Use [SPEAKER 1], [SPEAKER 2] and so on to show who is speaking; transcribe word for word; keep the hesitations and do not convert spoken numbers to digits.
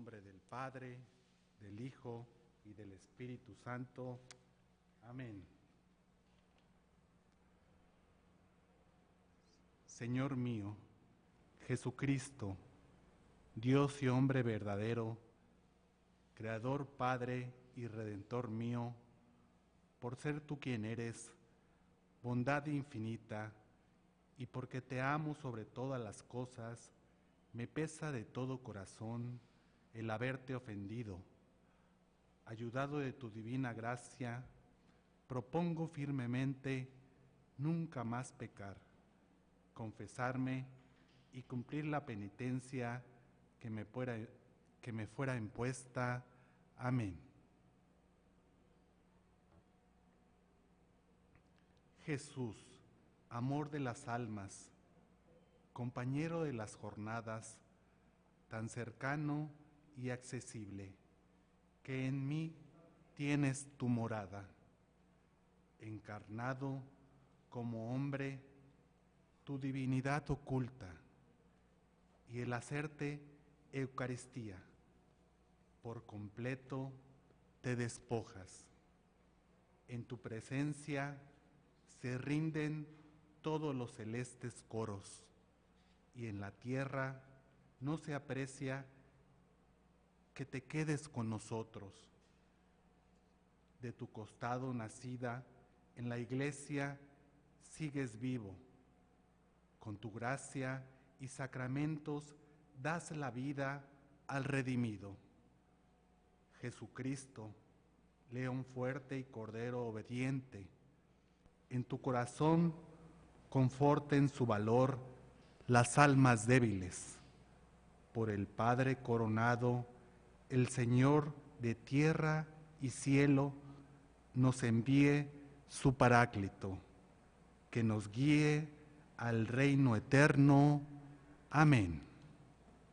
[SPEAKER 1] nombre del Padre, del Hijo y del Espíritu Santo. Amén. Señor mío, Jesucristo, Dios y hombre verdadero, Creador, Padre y Redentor mío, por ser tú quien eres, bondad infinita, y porque te amo sobre todas las cosas, me pesa de todo corazón el haberte ofendido. Ayudado de tu divina gracia, propongo firmemente nunca más pecar, confesarme y cumplir la penitencia que me fuera, que me fuera impuesta. Amén. Jesús, amor de las almas, compañero de las jornadas, tan cercano y accesible, que en mí tienes tu morada. Encarnado como hombre, tu divinidad oculta, y el hacerte Eucaristía, por completo te despojas. En tu presencia se rinden todos los celestes coros, y en la tierra no se aprecia que te quedes con nosotros. De tu costado nacida, en la iglesia sigues vivo. Con tu gracia y sacramentos das la vida al redimido. Jesucristo, león fuerte y cordero obediente, en tu corazón conforten su valor las almas débiles. Por el Padre coronado, el Señor de tierra y cielo nos envíe su Paráclito, que nos guíe al reino eterno. Amén.